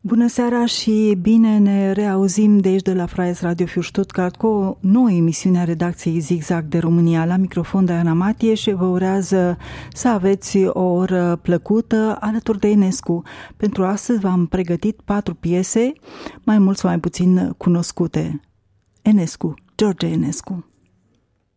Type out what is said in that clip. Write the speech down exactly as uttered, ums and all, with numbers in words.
Bună seara și bine ne reauzim de aici de la Freies Radio für Stuttgart cu o nouă emisiune a redacției Zigzag de România. La microfon Diana Matie și vă urează să aveți o oră plăcută alături de Enescu. Pentru astăzi v-am pregătit patru piese, mai mult sau mai puțin cunoscute. Enescu, George Enescu.